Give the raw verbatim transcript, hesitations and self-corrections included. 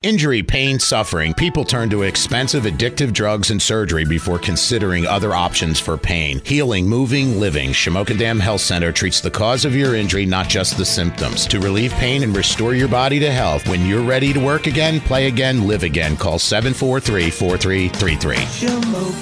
Injury, pain, suffering. People turn to expensive, addictive drugs and surgery before considering other options for pain. Healing, moving, living. Shamokin Dam Health Center treats the cause of your injury, not just the symptoms. To relieve pain and restore your body to health. When you're ready to work again, play again, live again. Call seven four three, four three three three.